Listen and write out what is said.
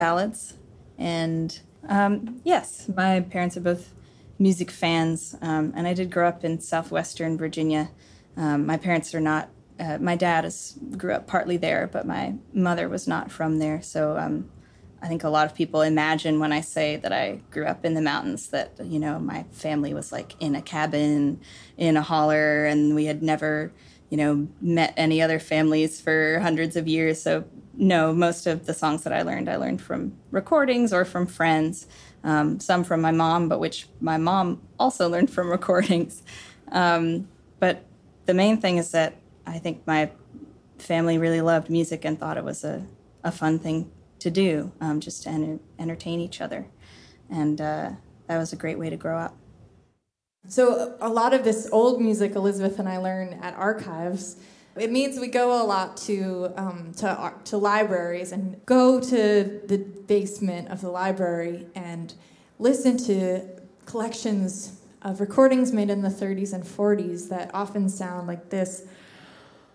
ballads. And yes, my parents are both music fans, and I did grow up in southwestern Virginia. My parents are not. My dad grew up partly there, but my mother was not from there. So I think a lot of people imagine when I say that I grew up in the mountains that, my family was like in a cabin in a holler, and we had never, met any other families for hundreds of years. So no, most of the songs that I learned from recordings or from friends, some from my mom, but which my mom also learned from recordings. But the main thing is that I think my family really loved music and thought it was a fun thing to do, just to entertain each other. And that was a great way to grow up. So a lot of this old music Elizabeth and I learn at Archives. It means we go a lot to libraries and go to the basement of the library and listen to collections of recordings made in the 30s and 40s that often sound like this.